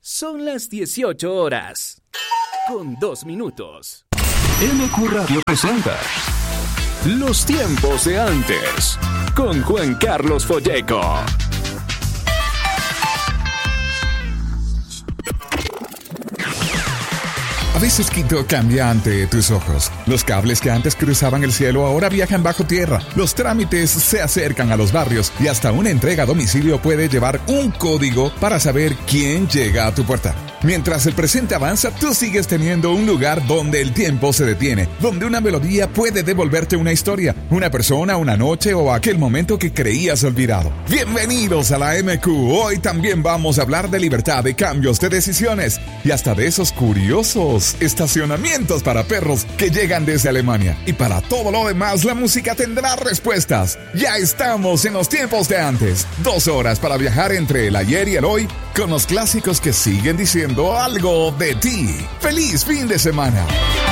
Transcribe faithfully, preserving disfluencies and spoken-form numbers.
Son las dieciocho horas, con dos minutos. M Q Radio presenta Los tiempos de antes, con Juan Carlos Folleco. A veces Quito cambia ante tus ojos. Los cables que antes cruzaban el cielo ahora viajan bajo tierra. Los trámites se acercan a los barrios y hasta una entrega a domicilio puede llevar un código para saber quién llega a tu puerta. Mientras el presente avanza, tú sigues teniendo un lugar donde el tiempo se detiene, donde una melodía puede devolverte una historia, una persona, una noche o aquel momento que creías olvidado. Bienvenidos a la M Q. Hoy también vamos a hablar de libertad, de cambios, de decisiones y hasta de esos curiosos estacionamientos para perros que llegan desde Alemania. Y para todo lo demás, la música tendrá respuestas. Ya estamos en los tiempos de antes. Dos horas para viajar entre el ayer y el hoy con los clásicos que siguen diciendo algo de ti. ¡Feliz fin de semana!